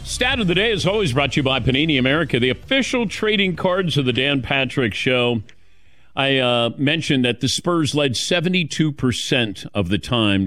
Stat of the day is always brought to you by Panini America, the official trading cards of the Dan Patrick Show. I mentioned that the Spurs led 72% of the time